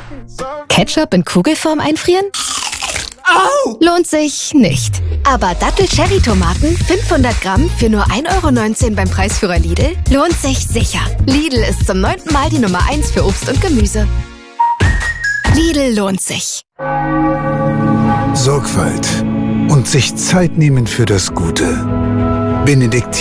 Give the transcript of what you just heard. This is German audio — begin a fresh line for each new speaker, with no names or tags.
Ketchup in Kugelform einfrieren?
Au!
Lohnt sich nicht. Aber Dattel-Cherry-Tomaten 500 Gramm für nur 1,19 € beim Preisführer Lidl lohnt sich sicher. Lidl ist zum 9. Mal die Nummer 1 für Obst und Gemüse. Lidl lohnt sich.
Sorgfalt und sich Zeit nehmen für das Gute. Benedikt